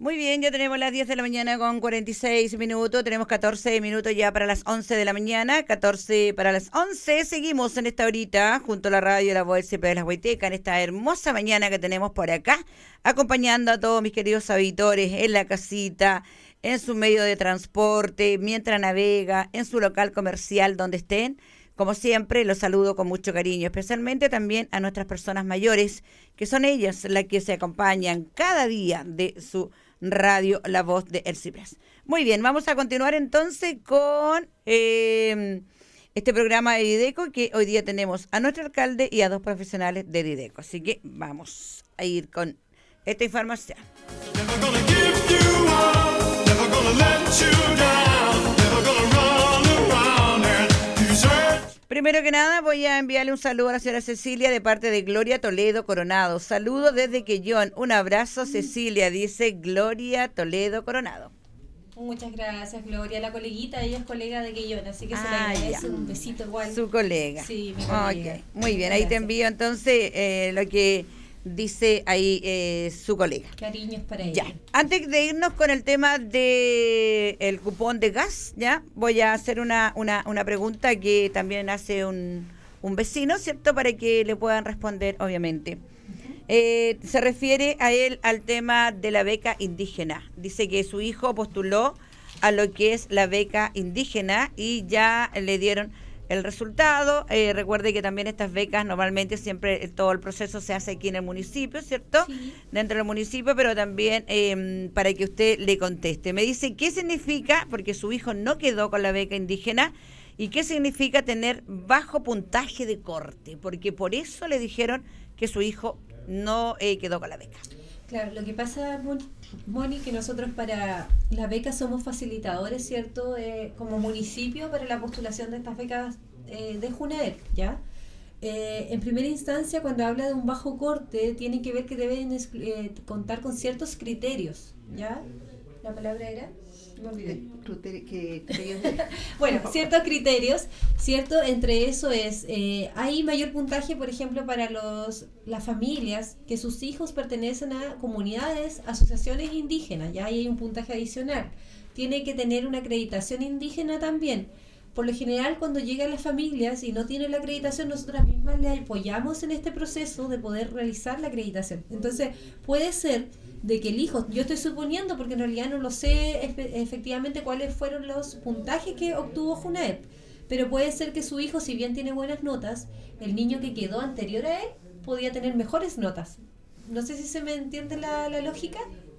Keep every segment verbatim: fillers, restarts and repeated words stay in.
Muy bien, ya tenemos las diez de la mañana con cuarenta y seis minutos, tenemos catorce minutos ya para las once de la mañana, catorce para las once, seguimos en esta horita junto a la radio La Voz siempre de las Huaytecas, en esta hermosa mañana que tenemos por acá, acompañando a todos mis queridos auditores en la casita, en su medio de transporte, mientras navega, en su local comercial, donde estén. Como siempre, los saludo con mucho cariño, especialmente también a nuestras personas mayores, que son ellas las que se acompañan cada día de su radio La Voz de El Ciprés. Muy bien, vamos a continuar entonces con eh, este programa de Dideco, que hoy día tenemos a nuestro alcalde y a dos profesionales de Dideco. Así que vamos a ir con esta información. Never gonna give you up, never gonna let you down, never gonna run around and desert. Primero que nada voy a enviarle un saludo a la señora Cecilia de parte de Gloria Toledo Coronado. Saludo desde Quellón. Un abrazo, Cecilia, dice Gloria Toledo Coronado. Muchas gracias, Gloria. La coleguita, ella es colega de Quellón, así que se ah, le agradece un besito igual. Su colega. Sí, mi colega. Okay. Muy bien, ahí gracias. Te envío entonces eh, lo que dice ahí eh, su colega. Cariños para ella. Ya. Antes de irnos con el tema de el cupón de gas, ya voy a hacer una, una, una pregunta que también hace un, un vecino, ¿cierto? Para que le puedan responder, obviamente. Uh-huh. Eh, se refiere a él al tema de la beca indígena. Dice que su hijo postuló a lo que es la beca indígena y ya le dieron el resultado. Eh, recuerde que también estas becas normalmente siempre eh, todo el proceso se hace aquí en el municipio, ¿cierto? Sí. Dentro del municipio, pero también eh, para que usted le conteste. Me dice qué significa, porque su hijo no quedó con la beca indígena, y qué significa tener bajo puntaje de corte, porque por eso le dijeron que su hijo no eh, quedó con la beca. Claro, lo que pasa, Moni, que nosotros para la beca somos facilitadores, ¿cierto? Eh, como municipio para la postulación de estas becas eh, de Junaep, ¿ya? Eh, en primera instancia, cuando habla de un bajo corte, tiene que ver que deben eh, contar con ciertos criterios, ¿ya? ¿La palabra era? Me olvidé. Que, que, bueno, ciertos criterios, ¿cierto? Entre eso es, eh, hay mayor puntaje, por ejemplo, para los las familias que sus hijos pertenecen a comunidades, asociaciones indígenas, ya ahí hay un puntaje adicional. Tiene que tener una acreditación indígena también. Por lo general, cuando llegan las familias y no tienen la acreditación, nosotras mismas les apoyamos en este proceso de poder realizar la acreditación. Entonces, puede ser de que el hijo, yo estoy suponiendo, porque en realidad no lo sé efectivamente cuáles fueron los puntajes que obtuvo Junaep, pero puede ser que su hijo, si bien tiene buenas notas, el niño que quedó anterior a él podía tener mejores notas. No sé si se me entiende la, la lógica.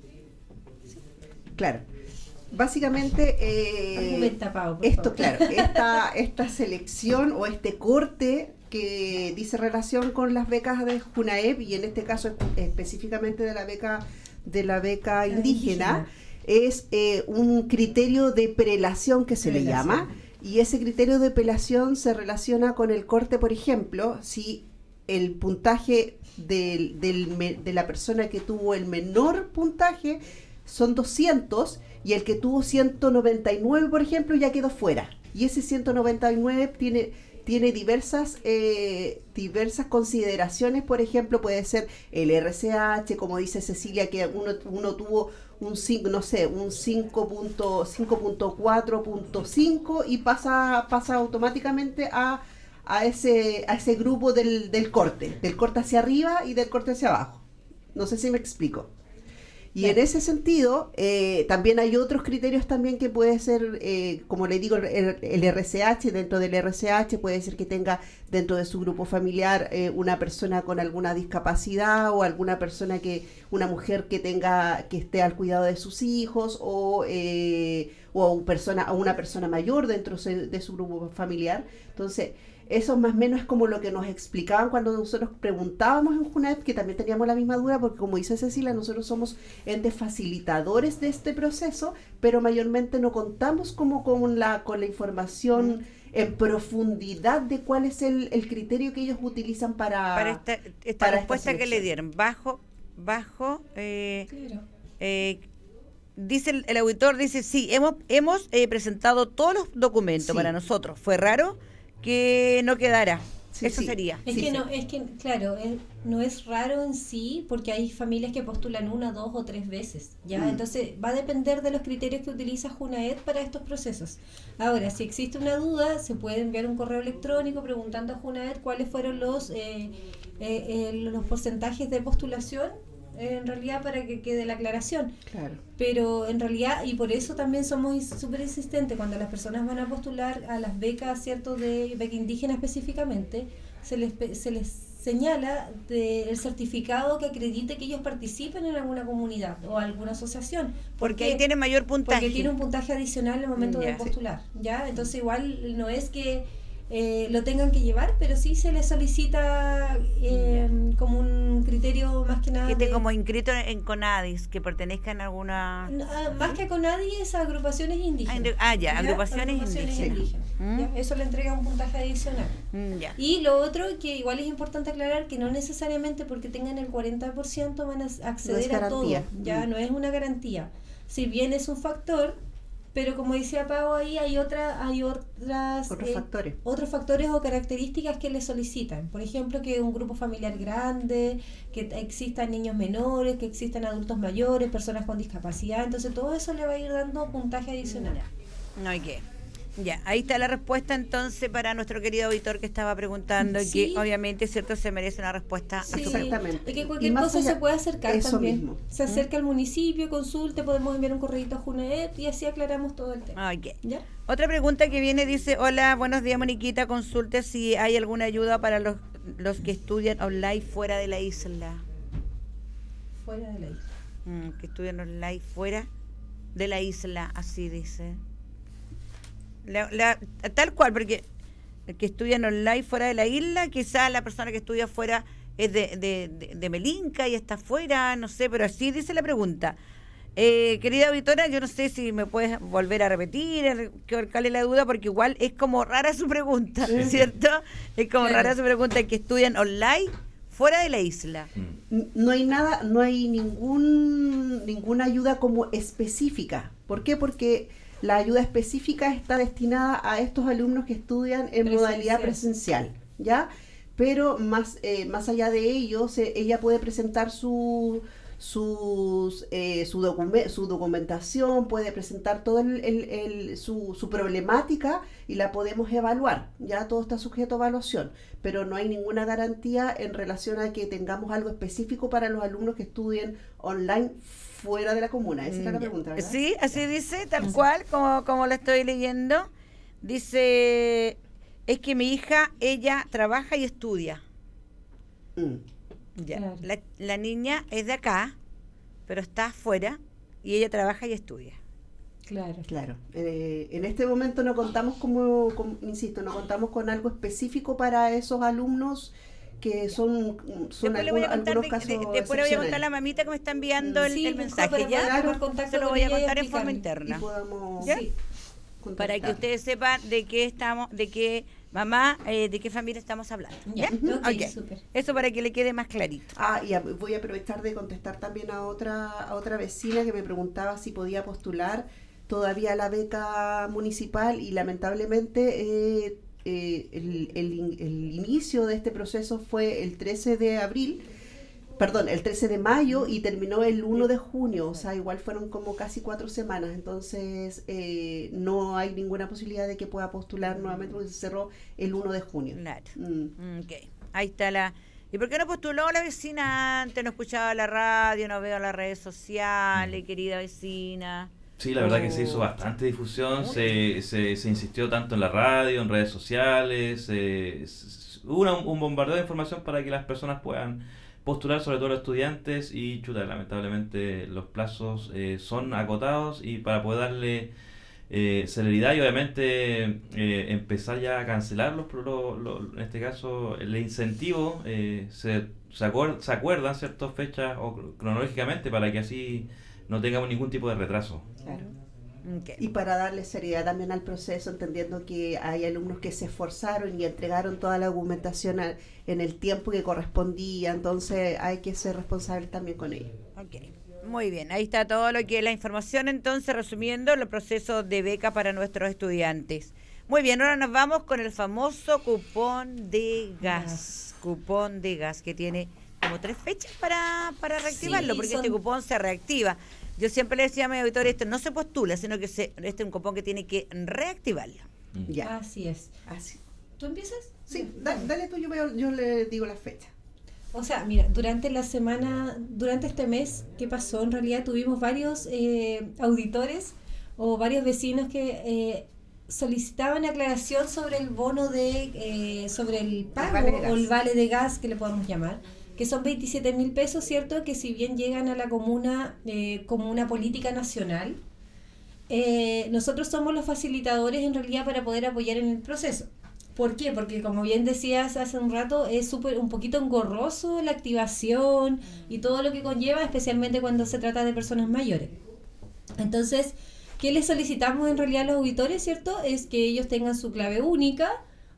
¿Sí? Claro. Básicamente, eh, tapado, esto, favor. claro, esta, esta selección o este corte que dice relación con las becas de Junaep, y en este caso específicamente de la beca de la beca indígena, indígena. es eh, un criterio de prelación que se prelación. le llama, y ese criterio de prelación se relaciona con el corte, por ejemplo, si el puntaje del, del, de la persona que tuvo el menor puntaje son doscientos, y el que tuvo ciento noventa y nueve, por ejemplo, ya quedó fuera. Y ese ciento noventa y nueve tiene, tiene diversas, eh, diversas consideraciones. Por ejemplo, puede ser el R C H, como dice Cecilia, que uno, uno tuvo un cinco, no sé, un cinco punto cuatro punto cinco y pasa, pasa automáticamente a, a, ese, a ese grupo del, del corte, del corte hacia arriba y del corte hacia abajo. No sé si me explico. Y en ese sentido, eh, también hay otros criterios también que puede ser, eh, como le digo, el, el R C H. Dentro del R C H puede ser que tenga dentro de su grupo familiar eh, una persona con alguna discapacidad, o alguna persona que, una mujer que tenga, que esté al cuidado de sus hijos, o, eh, o un persona, o una persona mayor dentro de su grupo familiar. Entonces, eso más o menos es como lo que nos explicaban cuando nosotros preguntábamos en Junaep, que también teníamos la misma duda, porque como dice Cecilia, nosotros somos entes facilitadores de este proceso, pero mayormente no contamos como con la, con la información en profundidad de cuál es el, el criterio que ellos utilizan para, para esta, esta para respuesta esta que le dieron. Bajo, bajo, eh, claro. eh, dice el, el auditor, dice, sí, hemos, hemos eh, presentado todos los documentos sí. para nosotros. Fue raro que no quedara. Sí, Eso sí. sería. Es Sí, que sí. no, es que claro, es- no es raro en sí porque hay familias que postulan una, dos o tres veces, ¿ya? Mm. Entonces va a depender de los criterios que utiliza Junaed para estos procesos. Ahora, si existe una duda, se puede enviar un correo electrónico preguntando a Junaed cuáles fueron los eh, eh, eh, los porcentajes de postulación, eh, en realidad para que quede la aclaración. Claro. Pero en realidad, y por eso también somos súper insistentes, cuando las personas van a postular a las becas, ¿cierto?, de beca indígena específicamente, se les, pe- se les señala de el certificado que acredite que ellos participen en alguna comunidad o alguna asociación. Porque ahí tiene mayor puntaje. Porque tiene un puntaje adicional al momento Ya. de postular, ¿ya? Entonces igual no es que eh, lo tengan que llevar, pero sí se les solicita eh, como un criterio más que nada Que esté de- como inscrito en Conadis, que pertenezcan a alguna... no, ah, más que con nadie es agrupaciones indígenas. Ah, ya, agrupaciones indígenas. ¿Mm? ¿ya? Eso le entrega un puntaje adicional. Mm, ya. Y lo otro que igual es importante aclarar que no necesariamente porque tengan el cuarenta por ciento van a acceder No es a todo, garantía. ya Mm. no es una garantía. Si bien es un factor, pero como decía Pau ahí hay otra hay otras Otros factores. otros factores o características que le solicitan. Por ejemplo, que un grupo familiar grande, que t- existan niños menores, que existan adultos mayores, personas con discapacidad. Entonces, todo eso le va a ir dando puntaje adicional. No hay que. Ya, ahí está la respuesta entonces para nuestro querido auditor que estaba preguntando y Sí. que obviamente, cierto, se merece una respuesta a Sí, su Exactamente. y que Y cualquier más cosa allá- se puede acercar eso también. mismo. Se acerca al municipio, consulte, podemos enviar un correo a Junaed y así aclaramos todo el tema. Ok. ¿Ya? Otra pregunta que viene dice, hola, buenos días Moniquita, consulte si hay alguna ayuda para los, los que estudian online fuera de la isla. Fuera de la isla. Mm, que estudian online fuera de la isla, así dice. La, la- tal cual, porque el que estudian online fuera de la isla, quizás la persona que estudia fuera es de, de, de, de Melinca y está fuera, no sé, pero así dice la pregunta. Eh, querida auditora, yo no sé si me puedes volver a repetir, el- que cuál es la duda, porque igual es como rara su pregunta, ¿cierto? Es como Claro. rara su pregunta, que estudian online fuera de la isla. N- No hay nada, no hay ningún ninguna ayuda como específica. ¿Por qué? Porque la ayuda específica está destinada a estos alumnos que estudian en Presencial. modalidad presencial, ¿ya? Pero más eh, más allá de ello, se- ella puede presentar su sus, eh, su, docume- su documentación, puede presentar todo el, el- el- su, su problemática y la podemos evaluar. Ya todo está sujeto a evaluación, pero no hay ninguna garantía en relación a que tengamos algo específico para los alumnos que estudien online fuera de la comuna. Esa era la Mm, pregunta, ¿verdad? Sí, así dice, tal cual, como, como la estoy leyendo. Dice, es que mi hija, ella trabaja y estudia. Mm. Ya. Claro. La, la niña es de acá, pero está afuera y ella trabaja y estudia. Claro. Claro, eh, en este momento no contamos como, como- insisto, no contamos con algo específico para esos alumnos que son, son Después le voy a algunos, contar, algunos de- casos de- después le voy a contar a la excepcionales. mamita que me está enviando Mm. el, Sí, el mejor mensaje, para ¿ya? poder tomar contacto Se lo con voy a ella y contar en forma explicarle. Y interna. podamos ¿Ya? Sí. contactar. Para que ustedes sepan de qué estamos, de qué mamá, eh, de qué familia estamos hablando. Ya, ¿Ya? ok, Ok. súper. Eso para que le quede más clarito. Ah, y a- voy a aprovechar de contestar también a otra, a otra vecina que me preguntaba si podía postular todavía la beca municipal y lamentablemente eh, eh, el, el in- el inicio de este proceso fue el trece de abril, perdón, el trece de mayo y terminó el uno de junio, o sea, igual fueron como casi cuatro semanas, entonces eh, no hay ninguna posibilidad de que pueda postular nuevamente porque se cerró el uno de junio. Claro. Mm. Ok, ahí está la... ¿Y por qué no postuló la vecina antes? No escuchaba la radio, no veo las redes sociales, querida vecina. Sí, la verdad que se hizo Oh. bastante difusión, se, se, se insistió tanto en la radio, en redes sociales, eh, s- s- hubo una- un bombardeo de información para que las personas puedan postular, sobre todo los estudiantes, y chuta, lamentablemente los plazos eh, son acotados y para poder darle eh, celeridad y obviamente eh, empezar ya a cancelar los, pro- lo- lo- en este caso el incentivo, eh, se, se, acuer- se acuerdan ciertas fechas o cr- cronológicamente para que así no tengamos ningún tipo de retraso. Claro. Ok. Y para darle seriedad también al proceso, entendiendo que hay alumnos que se esforzaron y entregaron toda la documentación a- en el tiempo que correspondía, entonces hay que ser responsables también con ello. Ok, muy bien. Ahí está todo lo que es la información, entonces, resumiendo, los procesos de beca para nuestros estudiantes. Muy bien, ahora nos vamos con el famoso cupón de gas. Cupón de gas que tiene como tres fechas para, para reactivarlo, Sí, porque son- este cupón se reactiva. Yo siempre le decía a mi auditorio, esto no se postula, sino que se, este es un cupón que tiene que reactivarlo. Mm. Ya. Así es. Así. ¿Tú empiezas? Sí, da- dale tú, yo, veo- yo le digo la fecha. O sea, mira, durante la semana, durante este mes que pasó, en realidad tuvimos varios eh, auditores o varios vecinos que eh, solicitaban aclaración sobre el bono de, eh, sobre el pago vale de gas. o el vale de gas que le podemos llamar, que son veintisiete mil pesos, ¿cierto? Que si bien llegan a la comuna eh, como una política nacional, eh, nosotros somos los facilitadores en realidad para poder apoyar en el proceso. ¿Por qué? Porque como bien decías hace un rato, es súper un poquito engorroso la activación y todo lo que conlleva, especialmente cuando se trata de personas mayores. Entonces, ¿qué les solicitamos en realidad a los auditores, cierto? Es que ellos tengan su clave única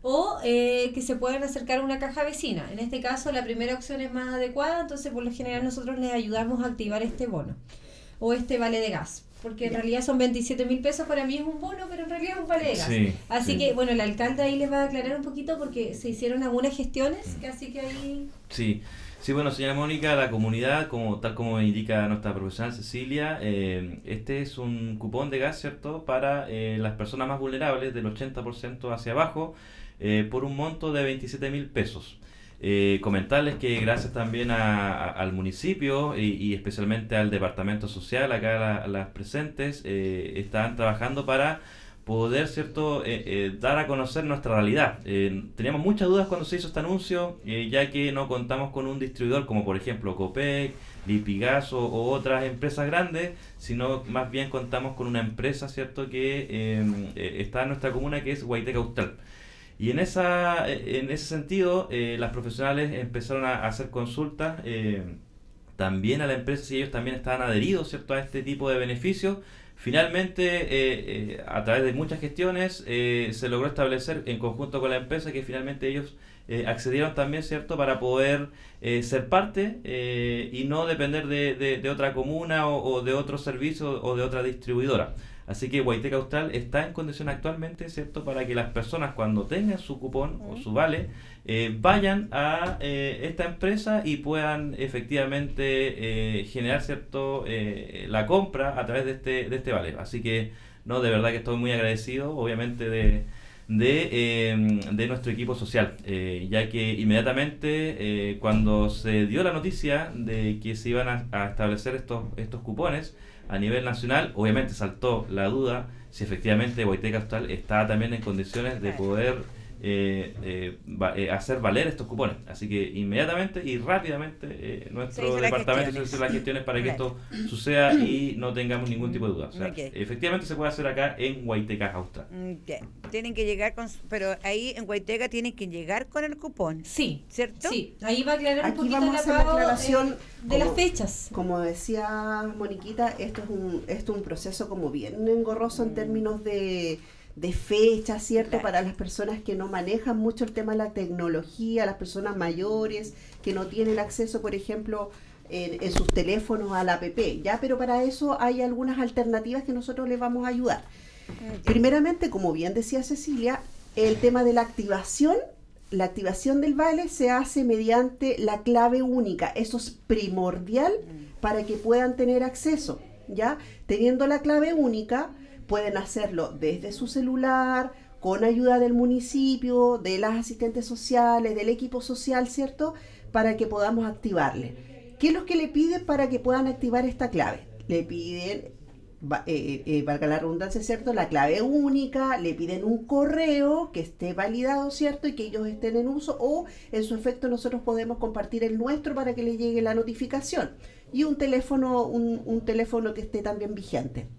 o eh, que se puedan acercar a una caja vecina. En este caso, la primera opción es más adecuada, entonces por lo general nosotros les ayudamos a activar este bono o este vale de gas. Porque en Ya. realidad son veintisiete mil pesos, para mí es un bono, pero en realidad es un vale de gas. Sí, Así sí. que, bueno, el alcalde ahí les va a aclarar un poquito porque se hicieron algunas gestiones, que así que ahí... Sí, sí, bueno, señora Mónica, la comunidad, como tal como indica nuestra profesional Cecilia, eh, este es un cupón de gas, ¿cierto?, para eh, las personas más vulnerables, del ochenta por ciento hacia abajo, eh, por un monto de veintisiete mil pesos. Eh, comentarles que gracias también a, a- al municipio y, y especialmente al departamento social, acá la- las presentes, eh, están trabajando para poder, cierto, eh, eh, dar a conocer nuestra realidad. Eh, teníamos muchas dudas cuando se hizo este anuncio, eh, ya que no contamos con un distribuidor como por ejemplo Copec, Lipigas o, o otras empresas grandes, sino más bien contamos con una empresa, cierto, que eh, eh, está en nuestra comuna, que es Guaiteca Austral. Y en esa eh, en ese sentido, eh, las profesionales empezaron a hacer consultas eh, también a la empresa si ellos también estaban adheridos, ¿cierto?, a este tipo de beneficios. Finalmente, eh, eh, a través de muchas gestiones, eh, se logró establecer en conjunto con la empresa que finalmente ellos eh, accedieron también, ¿cierto?, para poder eh, ser parte eh, y no depender de, de- de otra comuna o, o de otro servicio o de otra distribuidora. Así que Guaiteca Austral está en condición actualmente, ¿cierto?, para que las personas cuando tengan su cupón o su vale, eh, vayan a eh, esta empresa y puedan efectivamente eh, generar, ¿cierto?, eh, la compra a través de este, de este vale. Así que, no, de verdad que estoy muy agradecido, obviamente, de, de, eh, de nuestro equipo social, eh, ya que inmediatamente eh, cuando se dio la noticia de que se iban a, a establecer estos, estos cupones a nivel nacional, obviamente saltó la duda si efectivamente Guaiteca Austral está también en condiciones de poder eh, eh, va- eh, hacer valer estos cupones. Así que inmediatamente y rápidamente eh, Se nuestro hizo las departamento se gestiones. hizo las gestiones para que Claro. esto suceda y no tengamos ningún tipo de duda. O sea, Ok. efectivamente se puede hacer acá en Guaiteca Austral. Ok. Tienen que llegar con, su- pero ahí en Guaiteca tienen que llegar con el cupón, Sí, ¿cierto? sí, ahí va a aclarar un Aquí poquito vamos a la hacer la Pau, aclaración eh, de las como- fechas. Como decía Moniquita, esto es un, esto es un proceso como bien engorroso en términos de, de fecha, ¿cierto? Claro. Para las personas que no manejan mucho el tema de la tecnología, las personas mayores que no tienen acceso, por ejemplo, en, en sus teléfonos a la app, ¿ya? Pero para eso hay algunas alternativas que nosotros les vamos a ayudar. Ok. Primeramente, como bien decía Cecilia, el tema de la activación, la activación del vale se hace mediante la clave única. Eso es primordial para que puedan tener acceso, ¿ya? Teniendo la clave única, pueden hacerlo desde su celular, con ayuda del municipio, de las asistentes sociales, del equipo social, ¿cierto? Para que podamos activarle. ¿Qué es lo que le piden para que puedan activar esta clave? Le piden, va- eh, eh, valga la redundancia, ¿cierto?, la clave única, le piden un correo que esté validado, ¿cierto?, y que ellos estén en uso, o en su efecto nosotros podemos compartir el nuestro para que le llegue la notificación, y un teléfono, un, un teléfono que esté también vigente.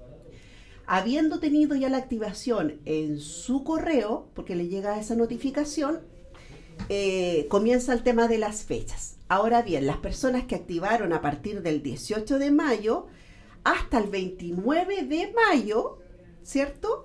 Habiendo tenido ya la activación en su correo, porque le llega esa notificación, eh, comienza el tema de las fechas. Ahora bien, las personas que activaron a partir del dieciocho de mayo hasta el veintinueve de mayo, ¿cierto?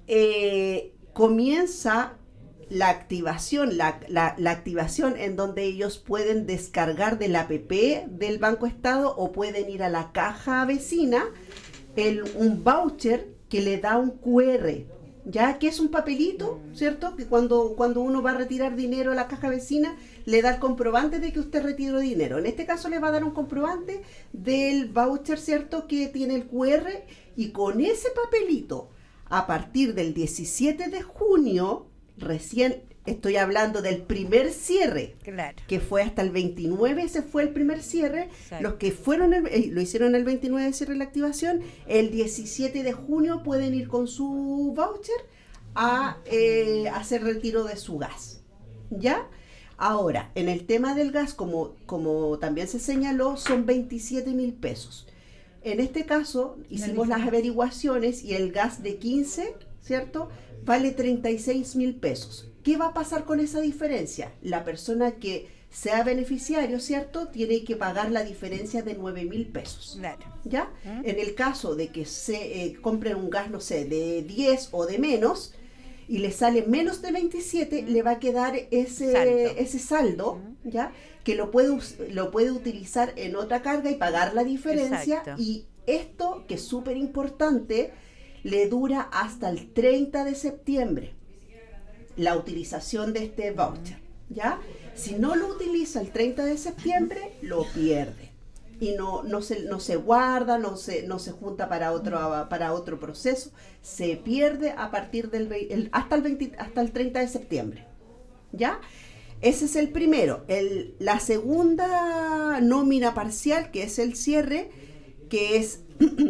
Eh, comienza la activación, la, la, la activación en donde ellos pueden descargar del app del Banco Estado o pueden ir a la caja vecina, el, un voucher que le da un Q R, ya que es un papelito, ¿cierto? Que cuando, cuando uno va a retirar dinero a la caja vecina, le da el comprobante de que usted retiró dinero. En este caso le va a dar un comprobante del voucher, ¿cierto? Que tiene el cu erre, y con ese papelito, a partir del diecisiete de junio, recién estoy hablando del primer cierre, Claro. que fue hasta el veintinueve, ese fue el primer cierre. Exacto. Los que fueron el- eh, lo hicieron el veintinueve de cierre de la activación, el diecisiete de junio pueden ir con su voucher a eh, hacer retiro de su gas, ¿ya? Ahora, en el tema del gas, como, como también se señaló, son veintisiete mil pesos. En este caso, hicimos las averiguaciones y el gas de quince, ¿cierto?, vale treinta y seis mil pesos. ¿Qué va a pasar con esa diferencia? La persona que sea beneficiario, ¿cierto?, tiene que pagar la diferencia de nueve mil pesos. Claro. ¿Ya? ¿Mm? En el caso de que se eh, compren un gas, no sé, de diez o de menos, y le sale menos de veintisiete, le va a quedar ese Saldo. ese saldo, ¿ya? Que lo puede, us- lo puede utilizar en otra carga y pagar la diferencia. Exacto. Y esto, que es súper importante, le dura hasta el treinta de septiembre la utilización de este voucher, ¿ya? Si no lo utiliza el treinta de septiembre, lo pierde. Y no, no, se, no se guarda, no se, no se junta para otro, para otro proceso, se pierde a partir del vei- el- hasta, el veinte hasta el treinta de septiembre, ¿ya? Ese es el primero. El, la segunda nómina parcial, que es el cierre, que es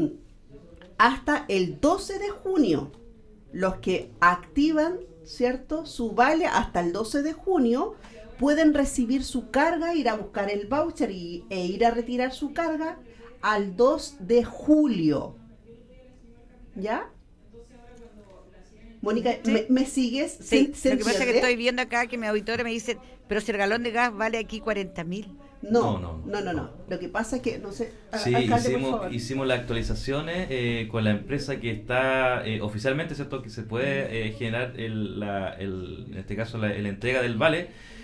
hasta el doce de junio. Los que activan, ¿cierto?, su vale hasta el doce de junio, pueden recibir su carga, ir a buscar el voucher y, e ir a retirar su carga al dos de julio. ¿Ya? Mónica, Sí. ¿me, me sigues? Sí, ¿Se- se lo que pasa es que entiende? estoy viendo acá que mi auditora me dice, pero si el galón de gas vale aquí cuarenta mil. No, No, no, no. no, no. Lo que pasa es que, no sé, a- Sí, alcalde, por hicimos, favor. hicimos las actualizaciones eh, con la empresa que está eh, oficialmente, ¿cierto? Que se puede eh, generar, el, la, el, en este caso, la, la entrega del vale.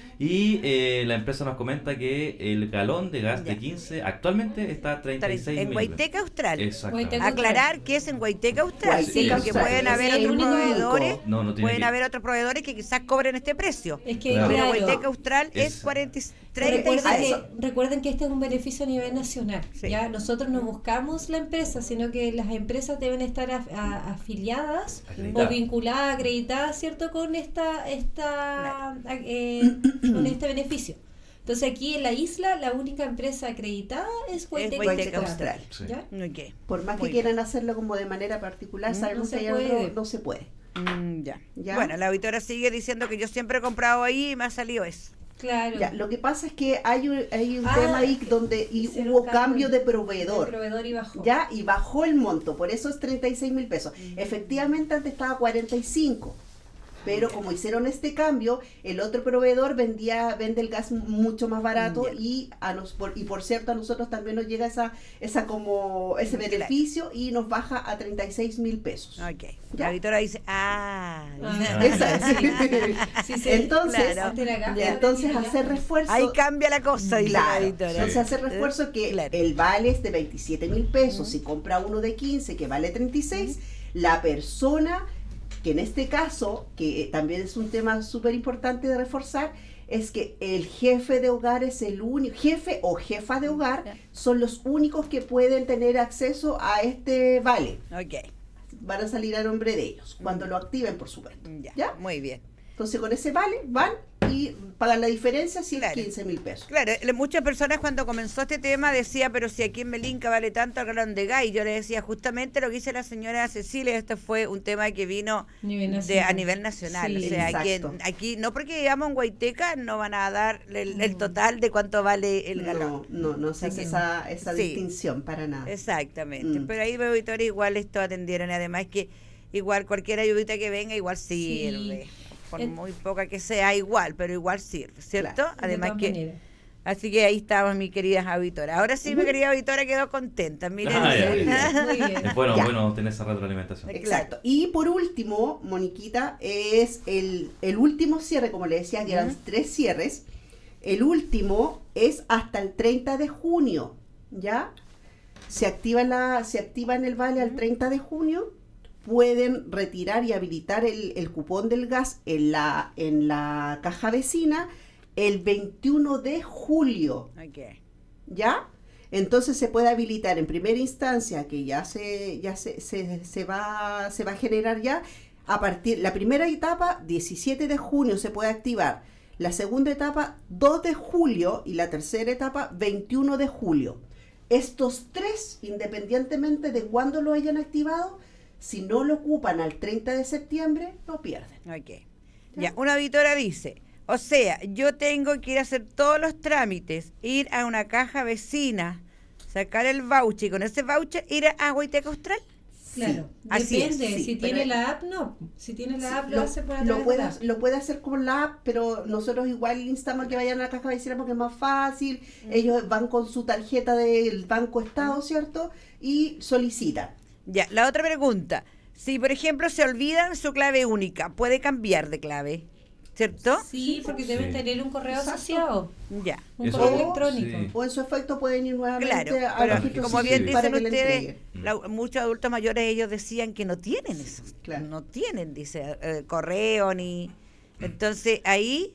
Y eh, la empresa nos comenta que el galón de gas Ya. de quince actualmente está a treinta y seis En mil. Guaiteca Austral. Exactamente. Guaiteca- Aclarar que es en Guaiteca Austral, Guaiteca sí, porque Austral. pueden Es haber el otros único. proveedores, No, no tiene pueden que- haber otros proveedores que quizás cobren este precio. Es que, Claro. Pero claro, Guaiteca Austral es Es- cuarenta y- recuerden, treinta y seis. que, recuerden que este es un beneficio a nivel nacional. Sí. Ya nosotros no buscamos la empresa, sino que las empresas deben estar af- a- afiliadas Acreditada. o vinculadas, acreditadas, ¿cierto?, con esta, esta, a- eh, con este beneficio. Entonces aquí en la isla la única empresa acreditada es Guaiteca Guaiteca Austral. Austral. Sí. ¿Ya? Ok. Por más Muy que quieran hacerlo como de manera particular, Mm, sabemos no se que hay otro- puede. no se puede. Mm, ya. ¿Ya? Bueno, la auditora sigue diciendo que yo siempre he comprado ahí y me ha salido eso. Claro. Ya, lo que pasa es que hay un, hay un Ah, tema ahí donde y hicieron hubo cambio cambio de El proveedor. proveedor y bajó. Ya, y bajó el monto, por eso es treinta y seis mil pesos. Efectivamente, antes estaba cuarenta y cinco, pero como hicieron este cambio, el otro proveedor vendía vende el gas mucho más barato Ya. y a nos, por, y por cierto a nosotros también nos llega esa esa como ese Claro. beneficio y nos baja a treinta y seis mil pesos. Ok. ¿Ya? La auditora dice, ah. Ah, Esa es. Sí, sí. Entonces, Claro. Antes era gas, Ya. entonces ahora hacer es refuerzo. Ahí cambia la cosa, dice la Claro, auditora. entonces hace refuerzo que Claro. el vale es de veintisiete mil pesos, si compra uno de quince que vale treinta y seis, la persona, que en este caso, que eh, también es un tema súper importante de reforzar, es que el jefe de hogar es el único, jefe o jefa de hogar Ya. son los únicos que pueden tener acceso a este vale. Ok. Van a salir a nombre de ellos, cuando lo activen, por supuesto. Ya. ¿Ya? Muy bien. Entonces con ese vale van y pagan la diferencia, si Claro. es quince mil pesos. Claro, le- muchas personas cuando comenzó este tema decía, pero si aquí en Melinca vale tanto el galón de gas, y yo le decía justamente lo que dice la señora Cecilia, esto fue un tema que vino Nivel de, nacional. a nivel nacional. Sí. O sea, aquí, Exacto. aquí, no porque vivamos en Guaiteca, no van a dar el, el total de cuánto vale el galón. No, no, no se hace que- esa, esa Sí. distinción para nada. Exactamente. Mm. Pero ahí veo auditores igual esto atendieron, y además que igual cualquier ayudita que venga igual sirve. Por El- muy poca que sea, igual, pero igual sirve, ¿cierto? Claro, De Además todas que... maneras. Así que ahí estamos, mi querida auditora. Ahora sí, mi querida auditora quedó contenta. Miren. Ah, ya, Muy bien. Muy bien. Es bueno, Ya. bueno tener esa retroalimentación. Exacto. Y por último, Moniquita, es el, el último cierre, como le decía, que eran Ujú. tres cierres. El último es hasta el treinta de junio, ¿ya? Se activa, la, se activa en el vale al treinta de junio, pueden retirar y habilitar el, el cupón del gas en la, en la caja vecina el veintiuno de julio. Okay. ¿Ya? Entonces se puede habilitar en primera instancia, que ya se, ya se, se, se va, se va a generar ya, a partir, la primera etapa, diecisiete de junio se puede activar, la segunda etapa, dos de julio, y la tercera etapa, veintiuno de julio. Estos tres, independientemente de cuándo lo hayan activado, si no lo ocupan al treinta de septiembre, lo pierden. Ok. Ya, una auditora dice, o sea, yo tengo que ir a hacer todos los trámites, ir a una caja vecina, sacar el voucher y con ese voucher ir a Huayteca Austral. Claro, así depende, es, sí, si pero- tiene la app, no. Si tiene la Sí, app, lo, lo, hace por a lo través puede, de la app. lo puede hacer con la app, pero nosotros igual instamos a que vayan a la caja vecina porque es más fácil. Ellos van con su tarjeta del Banco Estado, ¿cierto? Y solicitan. Ya, la otra pregunta, si por ejemplo se olvidan su clave única, ¿puede cambiar de clave? ¿Cierto? Sí, porque Sí. deben tener un correo Exacto. asociado, Ya. un Eso- correo Oh, electrónico. sí. O en su efecto pueden ir nuevamente Claro, a pero registro como civil bien para dicen que le ustedes, entreguen. la- muchos adultos mayores ellos decían que no tienen eso, Claro. no tienen, dice, eh, correo ni... Entonces ahí,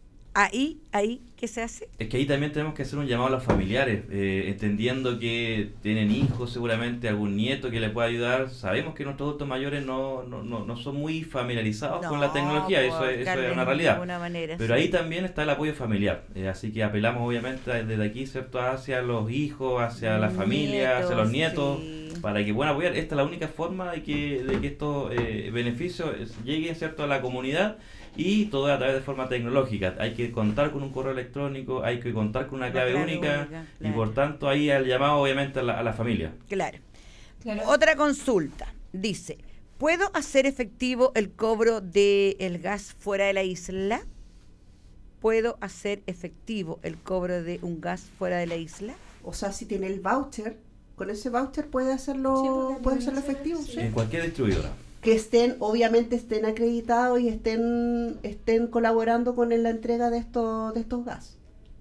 ahí, ahí, ¿qué se hace? Es que ahí también tenemos que hacer un llamado a los familiares, eh, entendiendo que tienen hijos, seguramente algún nieto que le pueda ayudar. Sabemos que nuestros adultos mayores no, no, no, no son muy familiarizados con la tecnología, No, eso, pues, es, eso Carmen, es una de realidad. ninguna manera, Pero sí. ahí también está el apoyo familiar, eh, así que apelamos obviamente desde aquí, ¿cierto?, hacia los hijos, hacia la familia, hacia los nietos, sí. para que puedan apoyar. Esta es la única forma de que, de que estos eh, beneficios eh, lleguen, ¿cierto?, a la comunidad, y todo a través de forma tecnológica. Hay que contar con un correo electrónico, hay que contar con una Una clave, clave única, única, y claro. por tanto ahí el llamado obviamente a la, a la familia. Claro. Claro. Otra consulta, dice, ¿puedo hacer efectivo el cobro del gas fuera de la isla? ¿Puedo hacer efectivo el cobro de un gas fuera de la isla? O sea, si tiene el voucher, con ese voucher puede hacerlo, Sí, porque puede lo hacerlo hace, efectivo. sí. ¿sí? En cualquier distribuidora. Que estén, obviamente estén acreditados y estén, estén colaborando con la entrega de estos, de estos gas.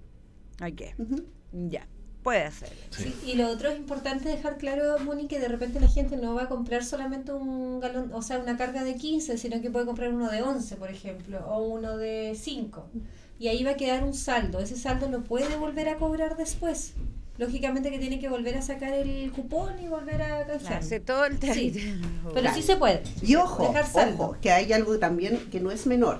Ok, Ujú. ya, puede hacerlo. Sí. Sí, y lo otro es importante dejar claro, Moni, que de repente la gente no va a comprar solamente un galón, o sea, una carga de quince, sino que puede comprar uno de once, por ejemplo, o uno de cinco. Y ahí va a quedar un saldo. Ese saldo lo puede volver a cobrar después. Lógicamente que tiene que volver a sacar el cupón y volver a canjear. Hace todo el trámite. Sí, pero Claro. sí se puede. Y ojo, Dejar saldo. ojo, que hay algo también que no es menor.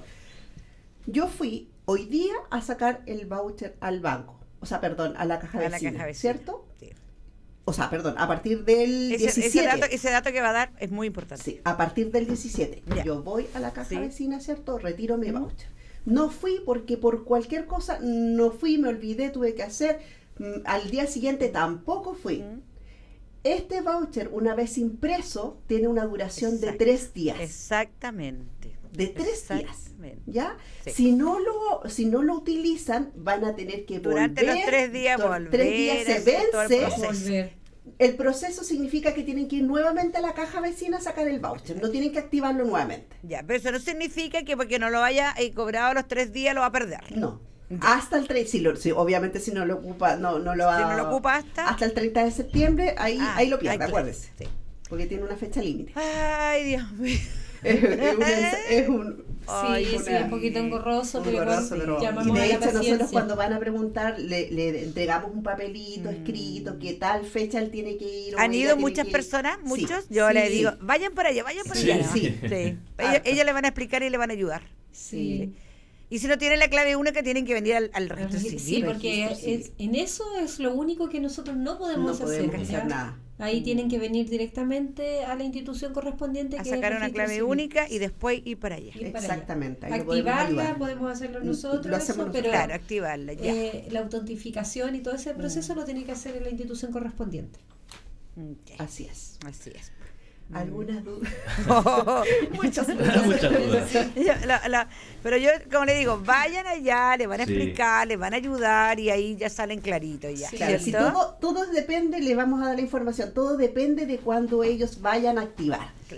Yo fui hoy día a sacar el voucher al banco, o sea, perdón, a la caja A la vecina, caja vecina. ¿cierto? Sí. O sea, perdón, a partir del Ese, ese diecisiete. dato, ese dato que va a dar es muy importante. Sí, a partir del diecisiete. Ya. Yo voy a la caja Sí. vecina, ¿cierto? Retiro mi Ujú. voucher. No fui porque por cualquier cosa no fui, me olvidé, tuve que hacer. Mm, Al día siguiente tampoco fui. Mm. Este voucher, una vez impreso, tiene una duración de Exacto. tres días. Exactamente. De tres días. Exactamente. ¿Ya? Sí. Si no lo si no lo utilizan, van a tener que Durante volver. los tres días to- volver tres días a se hacer todo el vence. proceso. Volver. El proceso significa que tienen que ir nuevamente a la caja vecina a sacar el voucher. No tienen que activarlo nuevamente. Ya, pero eso no significa que porque no lo haya eh, cobrado los tres días lo va a perder. No. Hasta el treinta, si lo- si- obviamente si no lo ocupa, no, no lo va Si no lo ocupa hasta... hasta el treinta de septiembre, ahí, Ah, ahí lo pierde, ahí, claro. acuérdese. Sí. Porque tiene una fecha límite. Ay, Dios mío. Es, es un, es un- Ay, Sí, una- sí, un poquito engorroso, un pero igual engorroso, pero- llamamos y a de la hecho nosotros paciencia. cuando van a preguntar le, le entregamos un papelito Mm. escrito que tal fecha él tiene que ir. o ¿Han ella ido tiene muchas que ir. personas? Sí. ¿Muchos? Yo Sí. les digo, vayan por allá, vayan por Sí. allá. Sí. Sí. Ellos, Harto. ellos le van a explicar y le van a ayudar. Sí. Y si no tienen la clave única, tienen que venir al, al registro Sí, civil. porque registro civil. es, en eso es lo único que nosotros no No podemos, podemos hacer. hacer ¿ya? nada. Ahí tienen que venir directamente a la institución correspondiente. A que es sacar el una registro clave civil. única y después ir para allá. Ir para allá. Exactamente. Ahí lo podemos Activarla, ayudar. podemos hacerlo Mm, nosotros, lo hacemos eso, nosotros. pero Claro, activarla ya. eh, la autentificación y todo ese proceso Mm. lo tiene que hacer en la institución correspondiente. Ok, Así es. así es. ¿Algunas dudas? Oh, Muchas dudas. Muchas dudas. yo- la- la- pero yo, como le digo, vayan allá, le van a Sí. explicar, le van a ayudar y ahí ya salen claritos ya. Sí. Claro, si ¿cierto? todo, todo depende, le vamos a dar la información, todo depende de cuando ellos vayan a activar. Claro.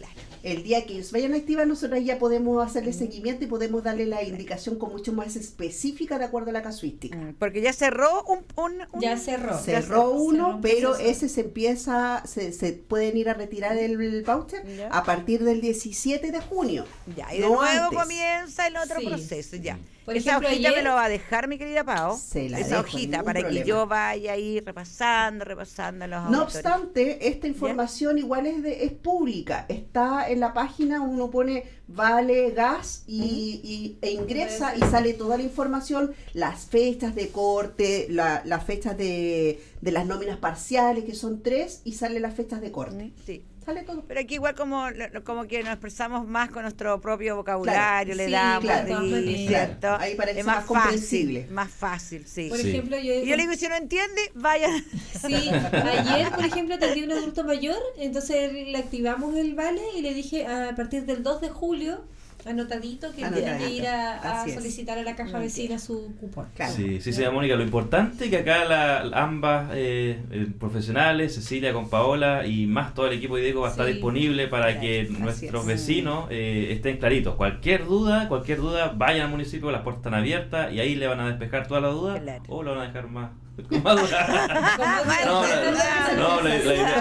el día que ellos vayan a activar, nosotros ya podemos hacerle seguimiento y podemos darle la indicación con mucho más específica de acuerdo a la casuística. Porque ya cerró un... un, un Ya cerró. Cerró uno, cerró un pero proceso. ese se empieza, se, se pueden ir a retirar el voucher Ya. a partir del diecisiete de junio. Ya, y de no nuevo antes. comienza el otro Sí. proceso, ya. Por Esa ejemplo, hojita ayer- me lo va a dejar mi querida Pao. Se la Esa dejo, hojita ningún para problema. que yo vaya ahí repasando, repasando los No auditores. obstante, esta información igual es, de, es pública. Está en la página, uno pone vale gas y, y- e ingresa y sale toda la información, las fechas de corte, la- las fechas de, de las nóminas parciales, que son tres, y sale las fechas de corte. Sí. Sale todo. Pero aquí igual como, lo- como que nos expresamos más con nuestro propio vocabulario, Claro, le sí, damos, claro, y- de todas maneras. ¿cierto? Claro, ahí parece es más más, comprensible. fácil, más fácil, sí. Por Sí. ejemplo, yo... Y yo le digo, si no entiende, vaya. Sí, ayer, por ejemplo, atendí a un adulto mayor, entonces le activamos el vale y le dije a partir del dos de julio, anotadito, que tiene Anotadito, que ir a, a así es. solicitar a la caja vecina su cupón. Claro. Sí, sí, señora Mónica, lo importante es que acá la, ambas eh, eh, profesionales, Cecilia con Paola y más todo el equipo de IDECO va a estar Sí. disponible para Claro, que así nuestros es. vecinos eh, estén claritos. Cualquier duda, cualquier duda, vayan al municipio, las puertas están abiertas y ahí le van a despejar todas las dudas Claro. o lo van a dejar más, con más dudas. Como- No, la- no, la- la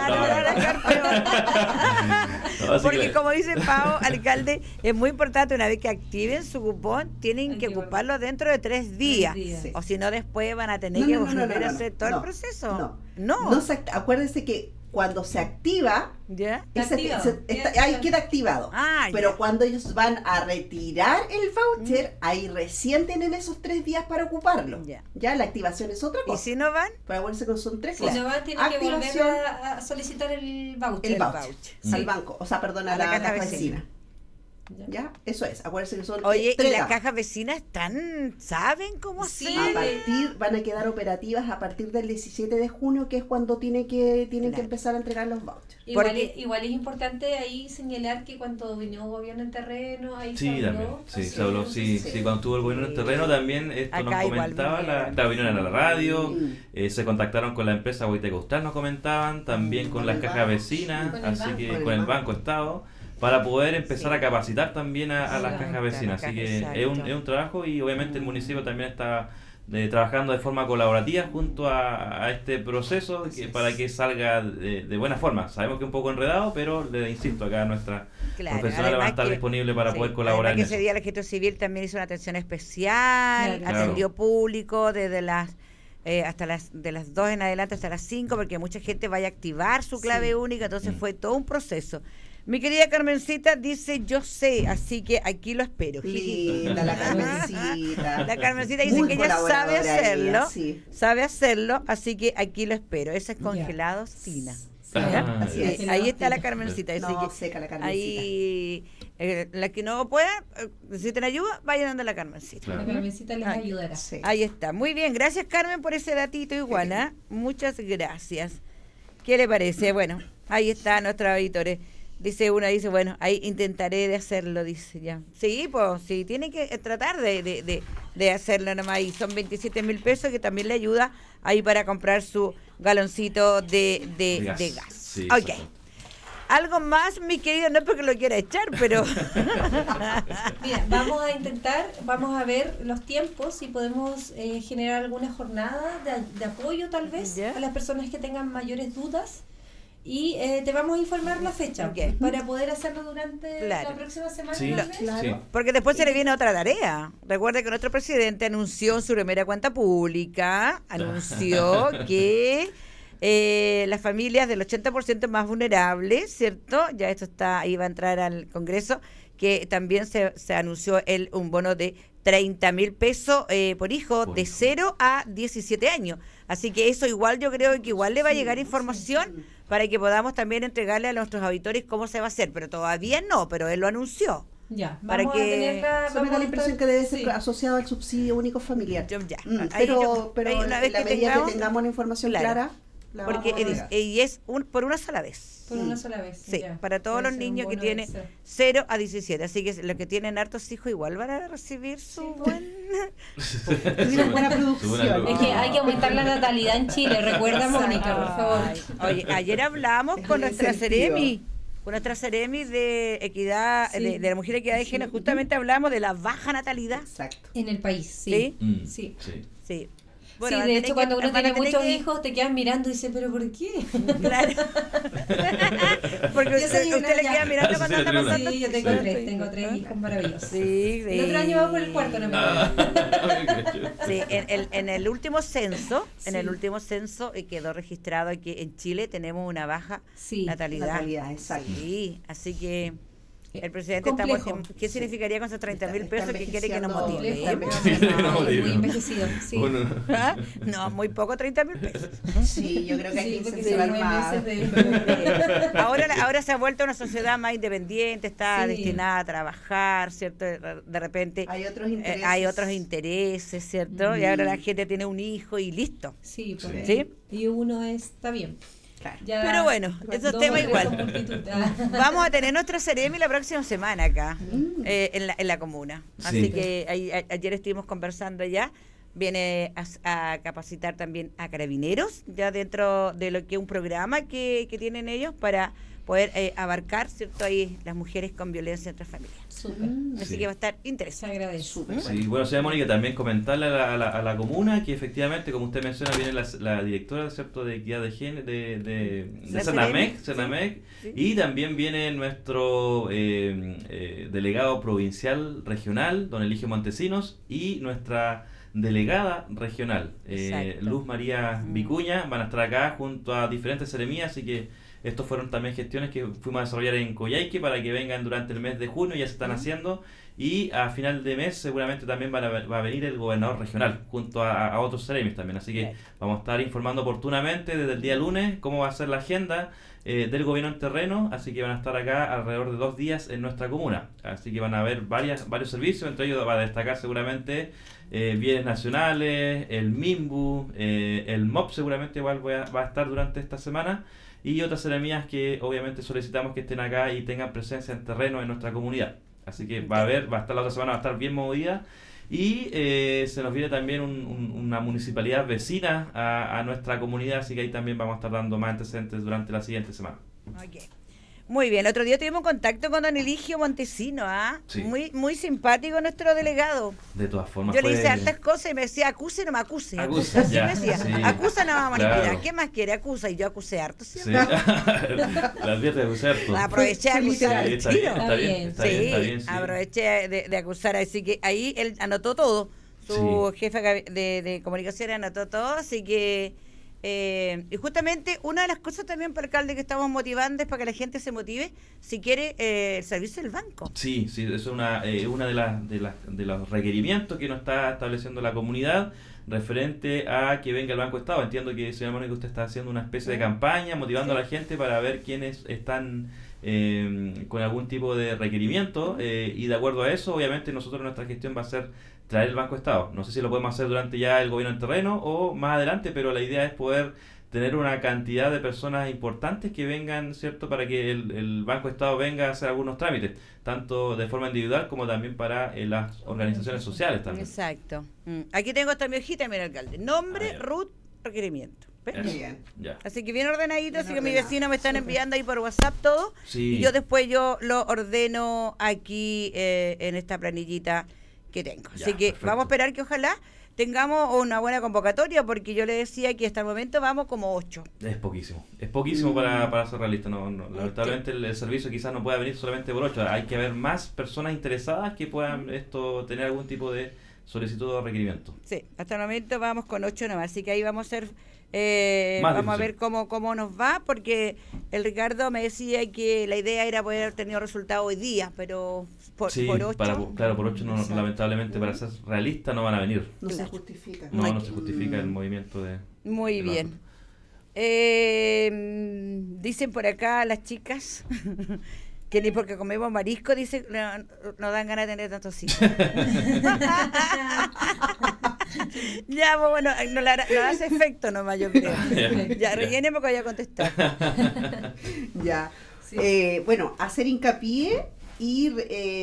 idea- no, así que Porque la- como dice Pau, alcalde, es muy importante una vez que activen su cupón, tienen Hay que que ocuparlo dentro de tres días. días. Sí. O si no, después van a tener No, que no, no, no, volver no, a no, hacer todo no, el proceso. No, No. No se act- acuérdense que cuando se activa, ¿Ya? Está ese- activado, se- queda está- ahí activado. queda activado. Ah, Pero ya. cuando ellos van a retirar el voucher, ahí recién tienen esos tres días para ocuparlo. Ya. Ya, la activación es otra ¿Y cosa. si no van? Pero acuérdense que son tres Si cosas. no va, tiene que volver Activación, a, a solicitar el voucher. el voucher, voucher. al Sí. banco, o sea, perdón, a, A la la, caja caja vecina. vecina. ¿Ya? Eso es, acuérdense que son Oye, tres ¿y las etapas. cajas vecinas están, saben cómo Sí. hacer? A partir, van a quedar operativas a partir del diecisiete de junio, que es cuando tiene que, tienen Claro. que empezar a entregar los vouchers. Igual, Porque- es, igual es importante ahí señalar que cuando vino gobierno en terreno, ahí Sí, se habló. también. Sí, así, se habló, sí, sí. sí, cuando estuvo el gobierno en el terreno también esto Acá nos igual comentaba, la, vinieron. claro, vinieron a la radio, Mm. eh, se contactaron con la empresa Huayteca Austral, nos comentaban, también con Con las el cajas banco. vecinas, Con el así banco. que Con el con el banco. Banco Estado, para poder empezar Sí. a capacitar también a, a las Claro, cajas vecinas. claro, Así que exacto. es un, es un trabajo y obviamente el municipio también está eh, trabajando de forma colaborativa junto a, a este proceso que, para que salga de, de buena forma. Sabemos que es un poco enredado, pero le insisto, acá nuestra Claro, profesional va a además estar que- disponible para sí, poder colaborar además en que ese eso. día el registro civil también hizo una atención especial, Claro. atendió Claro. público desde las eh, hasta las de las dos en adelante hasta las cinco, porque mucha gente vaya a activar su clave Sí. única, entonces Mm. fue todo un proceso. Mi querida Carmencita dice, yo sé, así que aquí lo espero. Linda la Carmencita. La Carmencita dice Muy que ella sabe colaboradora hacerlo, ella, sí. sabe hacerlo, así que aquí lo espero. Ese es congelado Sina. Ah, Así Eh, es. ahí está la Carmencita. Así No, que seca la Carmencita. ahí, eh, la que no pueda, eh, necesiten ayuda, vayan dando la Carmencita. Claro. La Carmencita les Ay. ayudará. Sí. Ahí está. Muy bien, gracias Carmen por ese datito igual, ¿ah? Muchas gracias. ¿Qué le parece? Bueno, ahí está nuestros auditores. Dice una, dice, bueno, ahí intentaré de hacerlo, dice ya. Sí, pues, sí, tiene que eh, tratar de, de, de, de hacerlo nomás. Y son veintisiete mil pesos que también le ayuda ahí para comprar su galoncito de, de, De gas. de gas. Sí, ok. exacto. Algo más, mi querido, no es porque lo quiera echar, pero... Mira, vamos a intentar, vamos a ver los tiempos si podemos eh, generar alguna jornada de, de apoyo tal vez Ya. a las personas que tengan mayores dudas y eh, te vamos a informar la fecha Ok. para poder hacerlo durante Claro. la próxima semana. Sí, tal vez. Claro. sí. Porque después se le viene otra tarea. Recuerde que nuestro presidente anunció en su primera cuenta pública, anunció que eh, las familias del ochenta por ciento más vulnerables, ¿cierto? Ya esto está, ahí va a entrar al Congreso, que también se, se anunció el, un bono de treinta mil pesos eh, por hijo Por de hijo. cero a diecisiete años. Así que eso igual yo creo que igual le va a llegar información para que podamos también entregarle a nuestros auditores cómo se va a hacer, pero todavía no, pero él lo anunció. Ya, Para vamos que- a tenerla. Eso me da vamos la a impresión estar- que debe ser sí. asociado al subsidio único familiar. Yo- ya. Mm, Ahí pero yo- pero ahí en una la vez que medida tengamos- que tengamos la información Claro. clara, la Porque vamos a es, agregar. y es un, por una sola vez. Por una sola vez. Sí, ya. para todos Puede los ser un niños que bono tienen extra. cero a diecisiete. Así que los que tienen hartos hijos igual van a recibir su Sí. buen... Tuvieron buena Su producción. buena Es que hay que aumentar la natalidad en Chile, recuerda Mónica, por favor. Ay, oye, ayer hablamos Es con un nuestra incentivo. Seremi. con nuestra Seremi de equidad, Sí. de, de la mujer equidad de género, justamente hablamos de la baja natalidad. Exacto. En el país, sí. ¿Sí? Mm, Sí. sí. Sí. sí, van a de tener hecho, que- cuando uno van a tiene tener muchos que- hijos, te quedan mirando y dices, ¿pero por qué? Claro. Porque Yo usted, soy una usted le ya. queda mirando cuando anda Sí, pasando. Sí, yo tengo Sí. tres, tengo tres hijos maravillosos. Sí, El otro año vamos por el cuarto, no me Sí, en el, en el último censo, en Sí. el último censo eh, quedó registrado que en Chile tenemos una baja Sí, natalidad. natalidad, exacto. Sí, así que el presidente Complejo. está motiv- ¿Qué significaría con esos treinta mil Está- pesos está que quiere que nos envejeciendo motive? lentamente. Muy No, envejecido, sí. Uno- ¿Ah? No, muy poco treinta mil pesos. Sí, yo creo que hay Sí, que porque incentivar son nueve más. meses de... Ahora, ahora se ha vuelto una sociedad más independiente, está Sí. destinada a trabajar, ¿cierto? De, de repente Hay otros eh, intereses. hay otros intereses, ¿cierto? Y ahora la gente tiene un hijo y listo. Sí, Sí. pues, ¿Sí? y uno está bien. Claro. Ya Pero bueno, esos dos temas o tres igual. son multitud. Ah. Vamos a tener nuestra Seremi la próxima semana acá, Mm. eh, en, la, en la comuna. Así Sí. que ahí- a- ayer estuvimos conversando ya. Viene a, a capacitar también a carabineros, ya dentro de lo que es un programa que, que tienen ellos para poder eh, abarcar, ¿cierto? Ahí las mujeres con violencia intrafamiliar. Súper. Así Sí. que va a estar Se interesante. agradece. Súper bueno. Sí, bueno, señora Mónica, también comentarle a la, a la, a la comuna que efectivamente, como usted menciona, viene la, la directora, ¿cierto?, de equidad de género de, de, de La Senamec, Seremi, Senamec, sí. y también viene nuestro eh, eh, delegado provincial regional, don Eligio Montesinos, y nuestra delegada regional, eh, Exacto. Luz María Mm. Vicuña, van a estar acá junto a diferentes seremías, así que estos fueron también gestiones que fuimos a desarrollar en Coyhaique para que vengan durante el mes de junio, ya se están Mm. haciendo, y a final de mes seguramente también van a, va a venir el gobernador regional junto a, a otros seremios también, así que Claro. vamos a estar informando oportunamente desde el día lunes cómo va a ser la agenda eh, del gobierno en terreno, así que van a estar acá alrededor de dos días en nuestra comuna, así que van a haber varias, varios servicios, entre ellos va a destacar seguramente eh, bienes nacionales, el MIMBU, eh, el M O P seguramente igual voy a- va a estar durante esta semana, y otras seremías que obviamente solicitamos que estén acá y tengan presencia en terreno en nuestra comunidad. Así que va a haber, va a estar la otra semana, va a estar bien movida. Y eh, se nos viene también un- un- una municipalidad vecina a, a nuestra comunidad, así que ahí también vamos a estar dando más antecedentes durante la siguiente semana. Ok. Muy bien, el otro día tuvimos contacto con don Eligio Montesino, ¿ah? Sí. Muy, muy simpático nuestro delegado. De todas formas, Yo le fue- hice hartas cosas y me decía, acuse, no me acuse. Acuse, Así ya, me decía, sí. acusa, no vamos a Claro. manipular. ¿Qué más quiere? Acusa. Y yo acusé harto, ¿sí? Sí. La advierte de cierto. Aproveché a Fue acusar Sí, al está bien, tiro. está bien, bien. está Sí, bien, está bien, sí. aproveché de, de acusar. Así que ahí él anotó todo. Su Sí. jefe gabi- de, de comunicación anotó todo. Así que. eh, y justamente una de las cosas también, para alcalde, que estamos motivando es para que la gente se motive si quiere eh, el servicio del banco. Sí, sí, eso es una, eh, una de, las de, las de los requerimientos que nos está estableciendo la comunidad referente a que venga el Banco Estado. Entiendo que, señora Mónica, usted está haciendo una especie de campaña motivando a la gente para ver quiénes están eh, con algún tipo de requerimiento eh, y de acuerdo a eso, obviamente nosotros nuestra gestión va a ser traer el Banco Estado. No sé si lo podemos hacer durante ya el gobierno en terreno o más adelante, pero la idea es poder tener una cantidad de personas importantes que vengan, ¿cierto?, para que el, el Banco Estado venga a hacer algunos trámites, tanto de forma individual como también para eh, las organizaciones sociales también. Exacto. Mm. Aquí tengo esta mi hojita, mira, alcalde. Nombre, Ah, ya. root, requerimiento. ¿Ves? Eso, Muy bien. ya. Así que bien ordenadito, Bien así que mi ordenado. vecino me están enviando ahí por WhatsApp todo. Sí. Y yo después yo lo ordeno aquí eh, en esta planillita que tengo. Ya, Así que perfecto. vamos a esperar que ojalá tengamos una buena convocatoria, porque yo le decía que hasta el momento vamos como ocho. Es poquísimo, es poquísimo para, para ser realista. No, no, Este. lamentablemente el, el servicio quizás no pueda venir solamente por ocho. Hay que haber más personas interesadas que puedan esto tener algún tipo de solicitud o requerimiento. Sí, hasta el momento vamos con ocho nomás, así que ahí vamos a ser, eh, Más vamos a difusión. ver cómo, cómo nos va, porque el Ricardo me decía que la idea era poder haber tenido resultados hoy día, pero por, Sí, por ocho. para, claro, por ocho no, Exacto. lamentablemente para ser realista no van a venir. No se Claro. justifica. No, hay no que- se justifica el movimiento de... Muy de la- bien. Eh, mm, dicen por acá las chicas que ni porque comemos marisco, dice, no, no dan ganas de tener tantos hijos. Ya, pues, bueno, no, le hará- no hace efecto nomás, yo creo. Ya. Ya, rellenemos que voy a contestar. Ya. Sí. Eh, bueno, hacer hincapié ir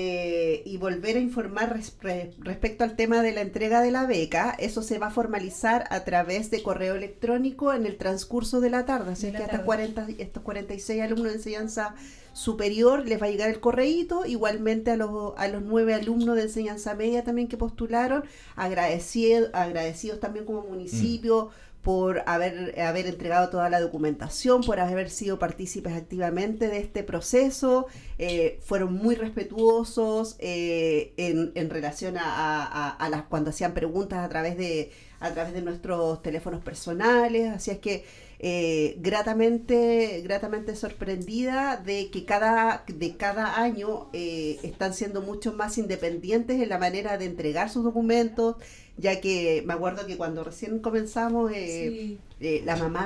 eh, y volver a informar res, re, respecto al tema de la entrega de la beca. Eso se va a formalizar a través de correo electrónico en el transcurso de la tarde. Así que hasta cuarenta, estos cuarenta y seis alumnos de enseñanza superior les va a llegar el correíto, igualmente a los, a los nueve alumnos de enseñanza media también que postularon, agradecido, agradecidos también como municipio mm. por haber, haber entregado toda la documentación, por haber sido partícipes activamente de este proceso. Eh, fueron muy respetuosos eh, en, en relación a, a, a las cuando hacían preguntas a través de a través de nuestros teléfonos personales, así es que eh, gratamente gratamente sorprendida de que cada de cada año eh, están siendo mucho más independientes en la manera de entregar sus documentos, ya que me acuerdo que cuando recién comenzamos eh, sí. eh, la mamá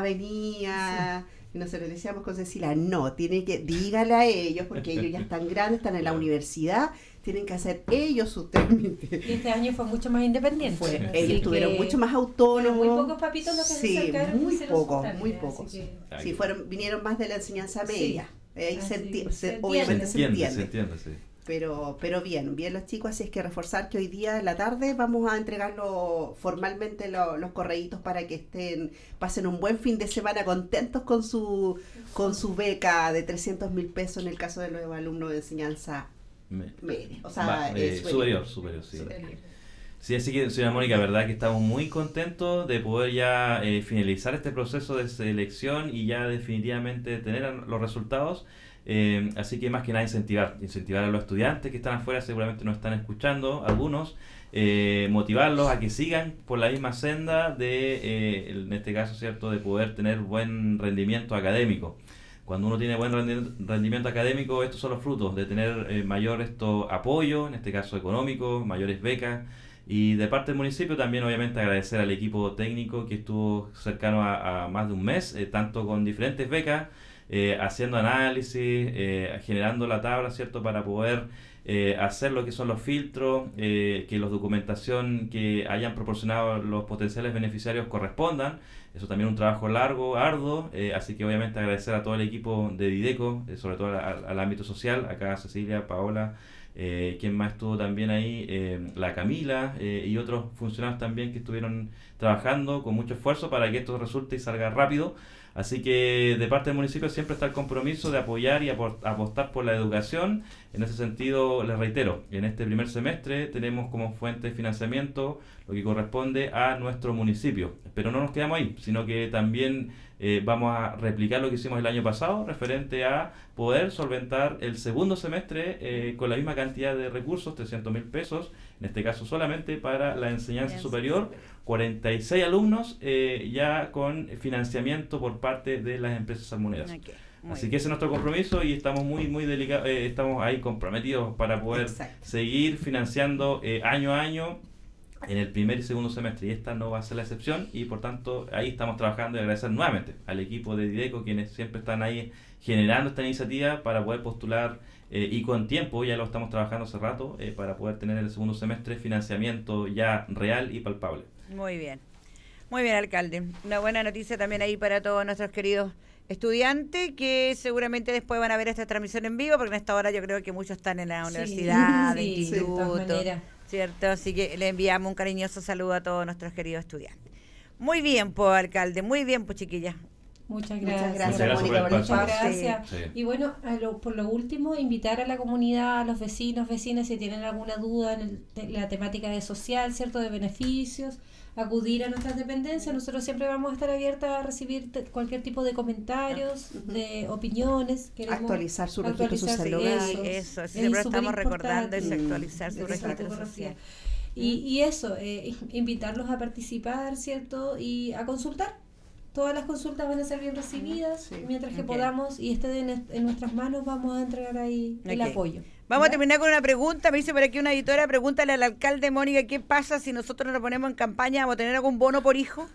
venía sí. y nosotros le decíamos con Cecilia, no, tiene que, dígale a ellos, porque ellos ya están grandes, están en la universidad, tienen que hacer ellos sus trámites. Y este año fue mucho más independiente. Fue, ellos estuvieron que, mucho más autónomos. Bueno, muy pocos papitos los que sí, se acercaron. muy pocos, muy pocos. Que... Sí, fueron, vinieron más de la enseñanza media. Sí. Ahí se, enti- se, se obviamente se entiende. Se entiende, se entiende sí. Pero, pero bien, bien los chicos, así es que reforzar que hoy día en la tarde vamos a entregarlo formalmente lo, los correitos para que estén, pasen un buen fin de semana contentos con su con su beca de trescientos mil pesos en el caso de los alumnos de enseñanza media, o sea, Va, eh, superior, superior, sí. Superior. Sí, así que, señora Mónica, verdad que estamos muy contentos de poder ya eh, finalizar este proceso de selección y ya definitivamente tener los resultados. Eh, así que más que nada incentivar, incentivar a los estudiantes que están afuera, seguramente nos están escuchando algunos, eh, motivarlos a que sigan por la misma senda de, eh, en este caso, cierto, de poder tener buen rendimiento académico. Cuando uno tiene buen rendimiento académico, estos son los frutos de tener eh, mayor esto apoyo, en este caso económico, mayores becas. Y de parte del municipio también obviamente agradecer al equipo técnico que estuvo cercano a, a más de un mes, eh, tanto con diferentes becas, eh, haciendo análisis, eh, generando la tabla, ¿cierto?, para poder eh, hacer lo que son los filtros, eh, que la documentación que hayan proporcionado los potenciales beneficiarios correspondan. Eso también es un trabajo largo, arduo, eh, así que obviamente agradecer a todo el equipo de Dideco, eh, sobre todo al, al ámbito social, acá Cecilia, Paola, eh, quien más estuvo también ahí, eh, la Camila eh, y otros funcionarios también que estuvieron trabajando con mucho esfuerzo para que esto resulte y salga rápido. Así que de parte del municipio siempre está el compromiso de apoyar y apostar por la educación. En ese sentido, les reitero, en este primer semestre tenemos como fuente de financiamiento lo que corresponde a nuestro municipio. Pero no nos quedamos ahí, sino que también eh, vamos a replicar lo que hicimos el año pasado, referente a poder solventar el segundo semestre eh, con la misma cantidad de recursos, trescientos mil pesos, en este caso solamente para la enseñanza superior, cuarenta y seis alumnos eh, ya con financiamiento por parte de las empresas salmoneras. Okay. Así bien. Que ese es nuestro compromiso y estamos muy muy delicados, eh, estamos ahí comprometidos para poder Exacto. seguir financiando eh, año a año en el primer y segundo semestre, y esta no va a ser la excepción, y por tanto ahí estamos trabajando y agradecer nuevamente al equipo de Dideco, quienes siempre están ahí generando esta iniciativa para poder postular eh, y con tiempo, ya lo estamos trabajando hace rato, eh, para poder tener en el segundo semestre financiamiento ya real y palpable. Muy bien, muy bien, alcalde. Una buena noticia también ahí para todos nuestros queridos estudiantes que seguramente después van a ver esta transmisión en vivo, porque en esta hora yo creo que muchos están en la universidad, sí, de sí, instituto, sí, ¿cierto? Así que le enviamos un cariñoso saludo a todos nuestros queridos estudiantes. Muy bien, pues, alcalde, muy bien, pues, chiquilla. Muchas gracias. Muchas gracias, Mónica. Muchas gracias. Sí. Y bueno, a lo, por lo último, invitar a la comunidad, a los vecinos, vecinas, si tienen alguna duda en el, de la temática de social, ¿cierto?, de beneficios, acudir a nuestras dependencias. Nosotros siempre vamos a estar abiertas a recibir te, cualquier tipo de comentarios, uh-huh. de opiniones. Queremos actualizar su registro social. Eso, eso siempre estamos recordando eso, actualizar su registro social. Y, y eso, eh, invitarlos a participar, ¿cierto?, y a consultar. Todas las consultas van a ser bien recibidas, sí. mientras que okay. podamos y esté en, en nuestras manos, vamos a entregar ahí okay. el apoyo. Vamos ¿ya? a terminar con una pregunta. Me dice por aquí una editora, pregúntale al alcalde, Mónica, ¿qué pasa si nosotros nos ponemos en campaña? ¿Vamos a tener algún bono por hijo?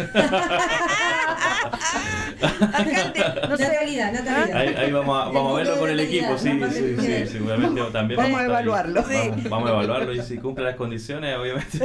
Alcalde, no sé. Natalidad, natalidad. Ahí, ahí vamos a, vamos a verlo con el equipo, sí, sí, sí, sí, seguramente también vamos, vamos a evaluarlo. Sí. Vamos, vamos a evaluarlo y si cumple las condiciones, obviamente.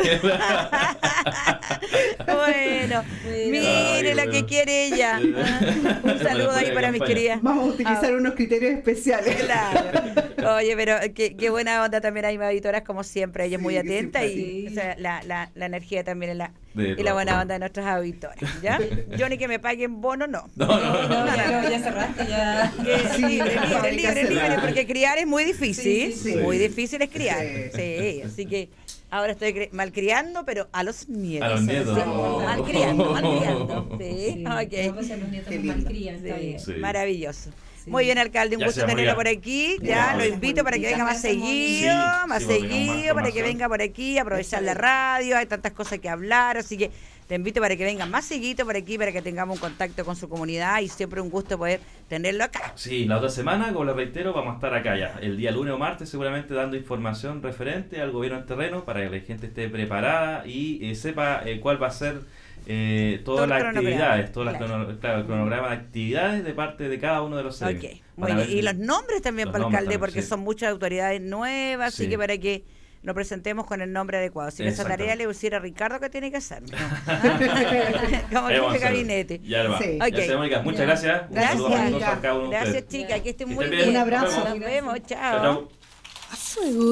Bueno, mire Ay, la bueno. que quiere ella. Un saludo ahí para mis queridas. Vamos a utilizar ah. unos criterios especiales. Claro. Oye, Oye, pero qué, qué buena onda también hay auditoras como siempre, ella es Sí, muy qué atenta y simpática. o sea, la, la, la energía también es la, De y la todo. buena onda de nuestras auditoras, ¿ya? Yo ni que me paguen bono, no. No, No, no, no, ya, no, ya cerraste, ya. Que Sí, libre, no, libre, hay que libre, hacerlo. libre, porque criar es muy difícil, Sí, sí, sí. muy Sí. difícil es criar, Sí. sí, así que ahora estoy cri- malcriando, pero a los nietos. A los nietos. Sí, Oh. malcriando, malcriando, sí, Sí, ok. a veces los nietos Qué nos lindo. malcrían, está Sí, bien. Sí. maravilloso. Sí. Muy bien, alcalde, un Ya gusto se tenerlo llama por ya. aquí. Ya, Ya, lo gracias, invito para que venga más Gracias, Mónica. seguido, Sí, más sí, porque tengamos más seguido, para que información. venga por aquí, aprovechar la radio, hay tantas cosas que hablar, así que te invito para que venga más seguido por aquí, para que tengamos un contacto con su comunidad y siempre un gusto poder tenerlo acá. Sí, la otra semana, como les reitero, vamos a estar acá ya, el día lunes o martes seguramente dando información referente al gobierno en terreno para que la gente esté preparada y eh, sepa eh, cuál va a ser eh, Todo todas el las cronograma, actividades, todas las claro. crono- claro, el cronograma de actividades de parte de cada uno de los Ok, sedes. muy Van a bien. ver- Y los nombres también los para el nombres alcalde, también, porque sí. son muchas autoridades nuevas, así Sí. que para que lo presentemos con el nombre adecuado. Así que esa Exactamente. tarea le pusiera a Ricardo que tiene que hacer. ¿no? Como Ahí jefe vamos de a hacer. gabinete. Ya lo va. Sí. Ya Ok. sé, Mónica, muchas Ya. gracias. Un Gracias, saludo afectuoso Mónica. a cada uno de Gracias, ustedes. chicas, que estén Que muy estén bien. bien. Un abrazo. Nos vemos. Nos vemos, Chao, chao. chao.